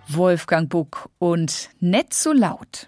Wolfgang Buck und Nicht so laut.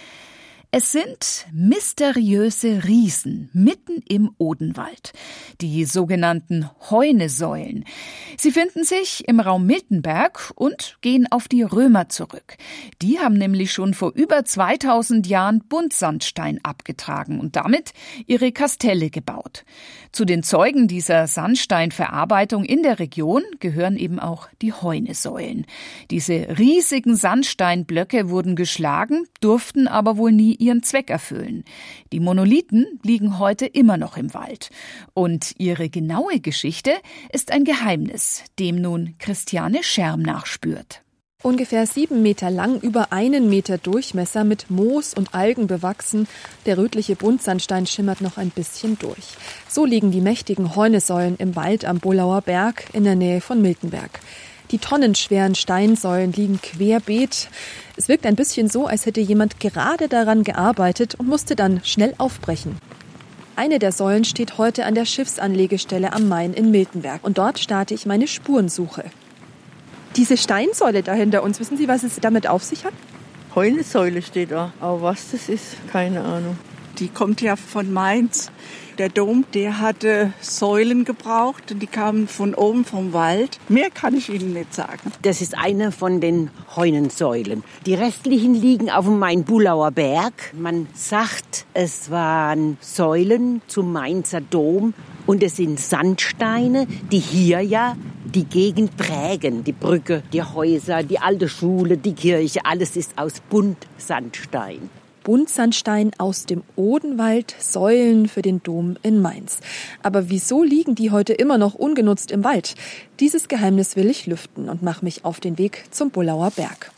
Es sind mysteriöse Riesen mitten im Odenwald, die sogenannten Heunesäulen. Sie finden sich im Raum Miltenberg und gehen auf die Römer zurück. Die haben nämlich schon vor über 2000 Jahren Buntsandstein abgetragen und damit ihre Kastelle gebaut. Zu den Zeugen dieser Sandsteinverarbeitung in der Region gehören eben auch die Heunesäulen. Diese riesigen Sandsteinblöcke wurden geschlagen, durften aber wohl nie ihren Zweck erfüllen. Die Monolithen liegen heute immer noch im Wald. Und ihre genaue Geschichte ist ein Geheimnis, dem nun Christiane Scherm nachspürt. Ungefähr 7 Meter lang, über 1 Meter Durchmesser, mit Moos und Algen bewachsen. Der rötliche Buntsandstein schimmert noch ein bisschen durch. So liegen die mächtigen Heunesäulen im Wald am Bollauer Berg in der Nähe von Miltenberg. Die tonnenschweren Steinsäulen liegen querbeet. Es wirkt ein bisschen so, als hätte jemand gerade daran gearbeitet und musste dann schnell aufbrechen. Eine der Säulen steht heute an der Schiffsanlegestelle am Main in Miltenberg. Und dort starte ich meine Spurensuche. Diese Steinsäule da hinter uns, wissen Sie, was es damit auf sich hat? Heunesäule steht da, aber was das ist, keine Ahnung. Die kommt ja von Mainz. Der Dom, der hatte Säulen gebraucht und die kamen von oben vom Wald. Mehr kann ich Ihnen nicht sagen. Das ist eine von den Heunensäulen. Die restlichen liegen auf dem Main-Bullauer Berg. Man sagt, es waren Säulen zum Mainzer Dom. Und es sind Sandsteine, die hier ja die Gegend prägen. Die Brücke, die Häuser, die alte Schule, die Kirche, alles ist aus Buntsandstein. Buntsandstein aus dem Odenwald, Säulen für den Dom in Mainz. Aber wieso liegen die heute immer noch ungenutzt im Wald? Dieses Geheimnis will ich lüften und mache mich auf den Weg zum Bollauer Berg.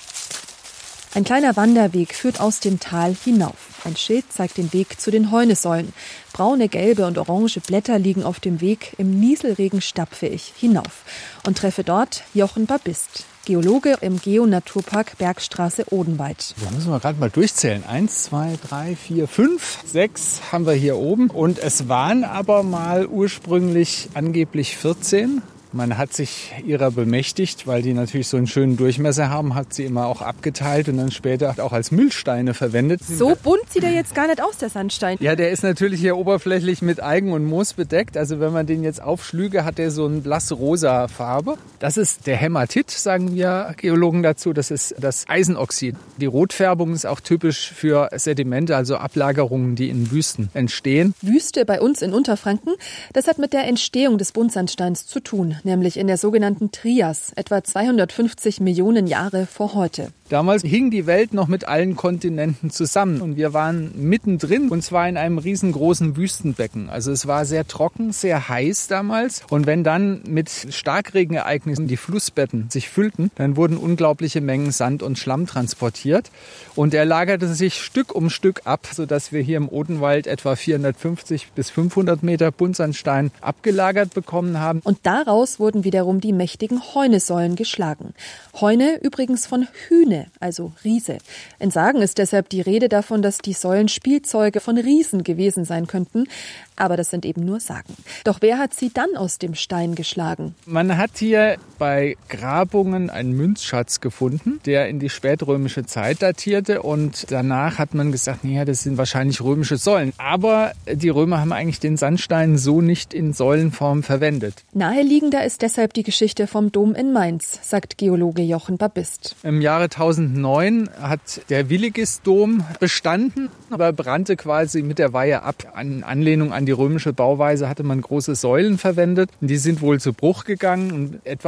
Ein kleiner Wanderweg führt aus dem Tal hinauf. Ein Schild zeigt den Weg zu den Heunesäulen. Braune, gelbe und orange Blätter liegen auf dem Weg. Im Nieselregen stapfe ich hinauf und treffe dort Jochen Babist, Geologe im Geo-Naturpark Bergstraße Odenwald. Da müssen wir gerade mal durchzählen. 1, 2, 3, 4, 5, 6 haben wir hier oben. Und es waren aber mal ursprünglich angeblich 14. Man hat sich ihrer bemächtigt, weil die natürlich so einen schönen Durchmesser haben, hat sie immer auch abgeteilt und dann später auch als Müllsteine verwendet. So bunt sieht er jetzt gar nicht aus, der Sandstein. Ja, der ist natürlich hier oberflächlich mit Algen und Moos bedeckt. Also wenn man den jetzt aufschlüge, hat der so eine blass-rosa Farbe. Das ist der Hämatit, sagen wir Geologen dazu. Das ist das Eisenoxid. Die Rotfärbung ist auch typisch für Sedimente, also Ablagerungen, die in Wüsten entstehen. Wüste bei uns in Unterfranken, das hat mit der Entstehung des Buntsandsteins zu tun. Nämlich in der sogenannten Trias, etwa 250 Millionen Jahre vor heute. Damals hing die Welt noch mit allen Kontinenten zusammen und wir waren mittendrin und zwar in einem riesengroßen Wüstenbecken. Also es war sehr trocken, sehr heiß damals und wenn dann mit Starkregenereignissen die Flussbetten sich füllten, dann wurden unglaubliche Mengen Sand und Schlamm transportiert und er lagerte sich Stück um Stück ab, sodass wir hier im Odenwald etwa 450 bis 500 Meter Buntsandstein abgelagert bekommen haben. Und daraus wurden wiederum die mächtigen Heunesäulen geschlagen. Heune übrigens von Hühne, also Riese. In Sagen ist deshalb die Rede davon, dass die Säulen Spielzeuge von Riesen gewesen sein könnten. Aber das sind eben nur Sagen. Doch wer hat sie dann aus dem Stein geschlagen? Man hat hier bei Grabungen einen Münzschatz gefunden, der in die spätrömische Zeit datierte. Und danach hat man gesagt, naja, das sind wahrscheinlich römische Säulen. Aber die Römer haben eigentlich den Sandstein so nicht in Säulenform verwendet. Naheliegender ist deshalb die Geschichte vom Dom in Mainz, sagt Geologe Jochen Babist. Im Jahre 1009 hat der Willigis-Dom bestanden, aber brannte quasi mit der Weihe ab. In Anlehnung an die römische Bauweise hatte man große Säulen verwendet. Die sind wohl zu Bruch gegangen. Und etwa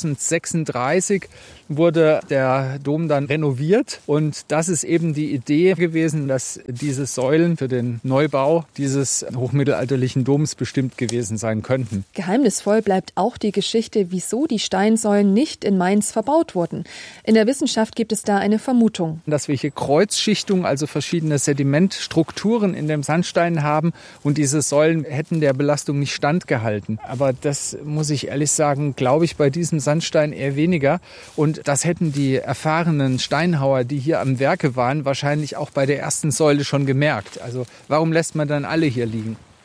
1036 wurde der Dom dann renoviert. Und das ist eben die Idee gewesen, dass diese Säulen für den Neubau dieses hochmittelalterlichen Doms bestimmt gewesen sein könnten. Geheimnisvoll bleibt auch die Geschichte, wieso die Steinsäulen nicht in Mainz verbaut wurden. In der Wissenschaft gibt es da eine Vermutung. Dass wir hier Kreuzschichtungen, also verschiedene Sedimentstrukturen in dem Sandstein haben und diese Säulen hätten der Belastung nicht standgehalten. Aber das muss ich ehrlich sagen, glaube ich bei diesem Sandstein eher weniger. Und das hätten die erfahrenen Steinhauer, die hier am Werke waren, wahrscheinlich auch bei der ersten Säule schon gemerkt. Also warum lässt man dann alle hier liegen?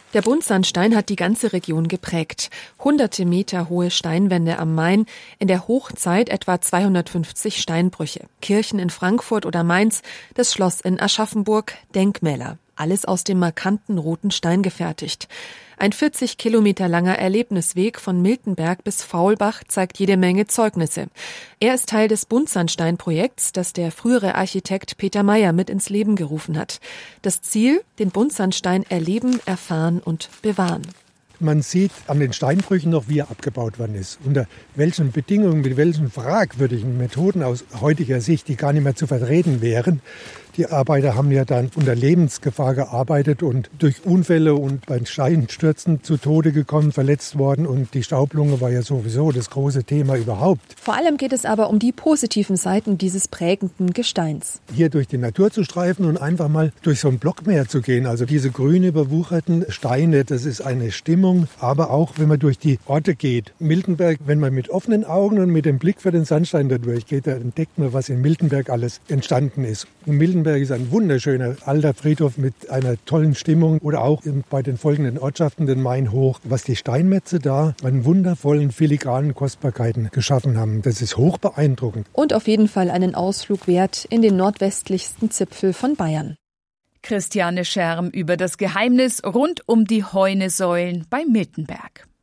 Der Buntsandstein hat die ganze Region geprägt. Hunderte Meter hohe Steinwände am Main, in der Hochzeit etwa 250 Steinbrüche. Kirchen in Frankfurt oder Mainz, das Schloss in Aschaffenburg, Denkmäler. Alles aus dem markanten roten Stein gefertigt. Ein 40 Kilometer langer Erlebnisweg von Miltenberg bis Faulbach zeigt jede Menge Zeugnisse. Er ist Teil des Buntsandstein-Projekts, das der frühere Architekt Peter Meyer mit ins Leben gerufen hat. Das Ziel: den Buntsandstein erleben, erfahren und bewahren. Man sieht an den Steinbrüchen noch, wie er abgebaut worden ist. Unter welchen Bedingungen, mit welchen fragwürdigen Methoden aus heutiger Sicht, die gar nicht mehr zu vertreten wären. Die Arbeiter haben ja dann unter Lebensgefahr gearbeitet und durch Unfälle und bei Steinstürzen zu Tode gekommen, verletzt worden. Und die Staublunge war ja sowieso das große Thema überhaupt. Vor allem geht es aber um die positiven Seiten dieses prägenden Gesteins. Hier durch die Natur zu streifen und einfach mal durch so ein Blockmeer zu gehen. Also diese grün überwucherten Steine, das ist eine Stimmung. Aber auch, wenn man durch die Orte geht. Miltenberg, wenn man mit offenen Augen und mit dem Blick für den Sandstein da durchgeht, da entdeckt man, was in Miltenberg alles entstanden ist. Und Miltenberg ist ein wunderschöner alter Friedhof mit einer tollen Stimmung. Oder auch bei den folgenden Ortschaften, den Main hoch, was die Steinmetze da an wundervollen, filigranen Kostbarkeiten geschaffen haben. Das ist hoch beeindruckend. Und auf jeden Fall einen Ausflug wert in den nordwestlichsten Zipfel von Bayern. Christiane Scherm über das Geheimnis rund um die Heunesäulen bei Miltenberg.